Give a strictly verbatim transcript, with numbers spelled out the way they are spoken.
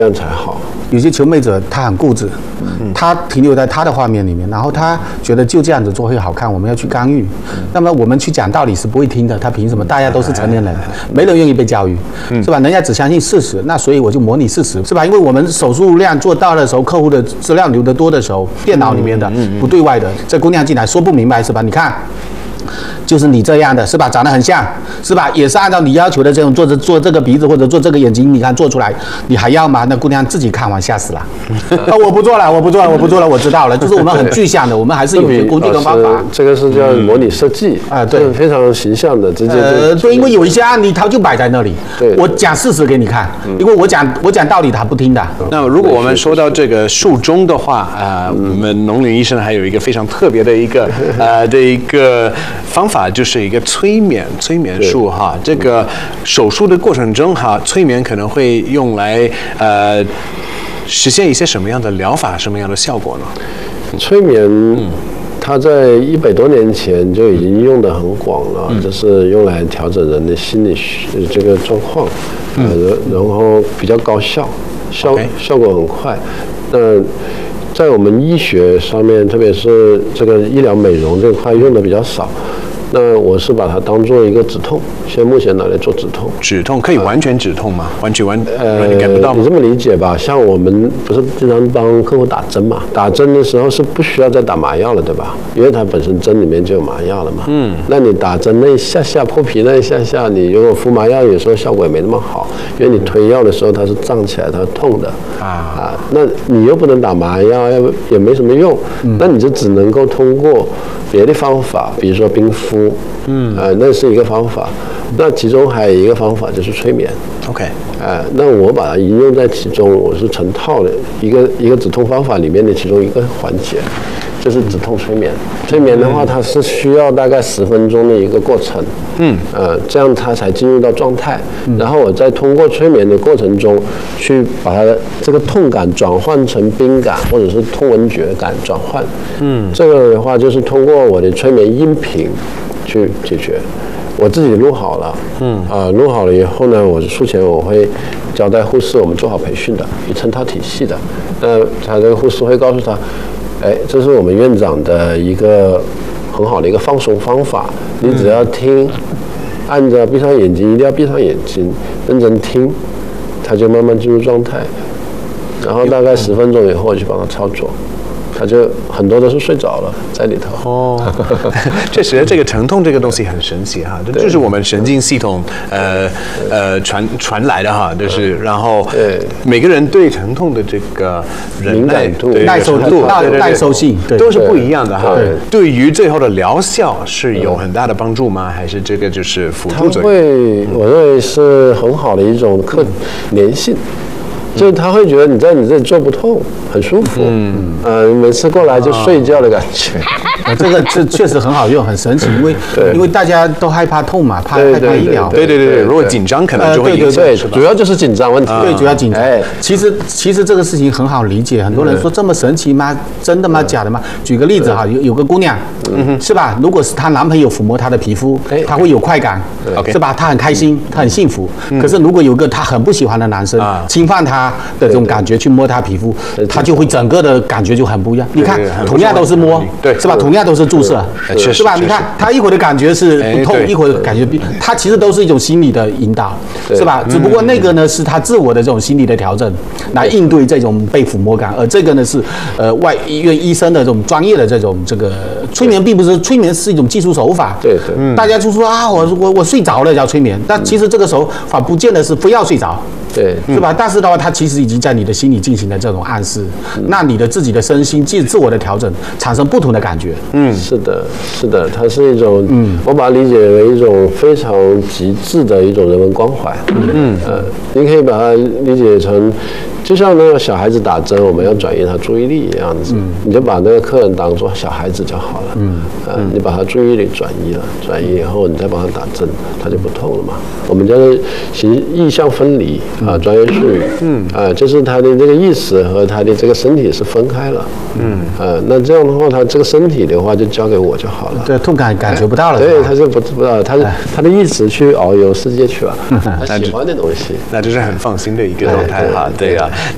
这样才好。 有些求美者他很固执，嗯、他停留在他的画面里面，然后他觉得就这样子做会好看，我们要去干预。嗯、那么我们去讲道理是不会听的，他凭什么？大家都是成年人，没人愿意被教育，嗯、是吧？人家只相信事实，那所以我就模拟事实，是吧？因为我们手术量做到的时候，客户的资料留得多的时候，电脑里面的、嗯嗯嗯、不对外的，这姑娘进来说不明白，是吧？你看。就是你这样的是吧？长得很像是吧？也是按照你要求的这种做这做这个鼻子或者做这个眼睛，你看做出来，你还要吗？那姑娘自己看完吓死了。啊，我不做了，我不做了，我不做了，我知道了。就是我们很具象的，我们还是有些工具跟方法。 这个是叫模拟设计啊，对，非常形象的，直接呃，对，因为有一些案例它就摆在那里，对，我讲事实给你看，因为我讲我讲道理他不听的。 那如果我们说到这个术中的话啊，我们农林医生还有一个非常特别的一个呃的一个方法。就是一个催眠催眠术哈，这个手术的过程中哈，催眠可能会用来呃实现一些什么样的疗法，什么样的效果呢？ 催眠，它在一百多年前就已经用得很广了，嗯、就是用来调整人的心理这个状况，嗯、呃，然后比较高效，效 okay. 效果很快。那在我们医学上面，特别是这个医疗美容这块用的比较少。那我是把它当做一个止痛，现在目前拿来做止痛。 止痛可以完全止痛吗？完全完呃， 你感不到吗？ 你这么理解吧？像我们不是经常帮客户打针嘛？打针的时候是不需要再打麻药了，对吧？因为它本身针里面就有麻药了嘛。嗯。那你打针那一下下破皮那一下下，你如果敷麻药，有时候效果也没那么好，因为你推药的时候它是胀起来，它是痛的。啊啊，那你又不能打麻药，也没什么用。嗯。那你就只能够通过别的方法，比如说冰敷。嗯，呃，那是一个方法。那其中还有一个方法就是催眠。 OK， 呃，那我把它应用在其中，我是成套的一个一个止痛方法里面的其中一个环节，就是止痛催眠。催眠的话，它是需要大概十分钟的一个过程。嗯，呃，这样它才进入到状态。然后我再通过催眠的过程中，去把它这个痛感转换成冰感或者是痛闻觉感转换。嗯，这个的话就是通过我的催眠音频去解决。我自己录好了，嗯啊、呃，录好了以后呢，我术前我会交代护士，我们做好培训的，有成套体系的。那他这个护士会告诉他，哎，这是我们院长的一个很好的一个放松方法，你只要听，按着闭上眼睛，一定要闭上眼睛，认真听，他就慢慢进入状态。然后大概十分钟以后，我去帮他操作。他就很多都是睡着了在里头哦，确实这个疼痛这个东西很神奇哈，这就是我们神经系统呃呃传传来的哈，就是然后每个人对疼痛的这个敏感度、 耐受度、耐受性都是不一样的哈。对于最后的疗效是有很大的帮助吗？还是这个就是辅助作用？ 会，我认为是很好的一种可粘性。就是他会觉得你在你这里做不痛，很舒服。嗯，呃，每次过来就睡觉的感觉。 啊，这个这确实很好用，很神奇，因为因为大家都害怕痛嘛，怕害怕医疗。 对对对对，如果紧张可能就会影响，是吧？ 主要就是紧张问题。 对，主要紧张。哎，其实其实这个事情很好理解，很多人说这么神奇吗？真的吗？假的吗？举个例子哈，有有个姑娘，是吧？如果是她男朋友抚摸她的皮肤，她会有快感，是吧？她很开心，她很幸福。可是如果有个她很不喜欢的男生侵犯她的这种感觉去摸她皮肤，她就会整个的感觉就很不一样。你看，同样都是摸，对，是吧？同样都是注射，是吧？你看，她一会儿的感觉是不痛，一会儿感觉不，她其实都是一种心理的引导，是吧？只不过那个呢是她自我的这种心理的调整，来应对这种被抚摸感，而这个呢是呃外医院医生的这种专业的这种这个催眠，并不是催眠是一种技术手法。 对对， 大家就说啊，我我我睡着了叫催眠，但其实这个手法不见得是非要睡着。 对， 是吧？但是的话，它其实已经在你的心里进行了这种暗示，嗯、那你的自己的身心自自我的调整，产生不同的感觉。 嗯，是的，是的，它是一种，嗯，我把它理解为一种非常极致的一种人文关怀。嗯，呃，你可以把它理解成，就像那个小孩子打针，我们要转移他注意力一样子，嗯、你就把那个客人当作小孩子就好了。嗯，呃，你把他注意力转移了，转移以后，你再帮他打针，他就不痛了嘛。我们叫做形意象分离。啊，专业术语，嗯，啊，就是他的这个意识和他的这个身体是分开了，嗯，呃，那这样的话，他这个身体的话就交给我就好了， 对，痛感感觉不到了， 对，他就不不知道，他是他的意识去遨游世界去了，他喜欢的东西， 那就是很放心的一个状态哈，对啊。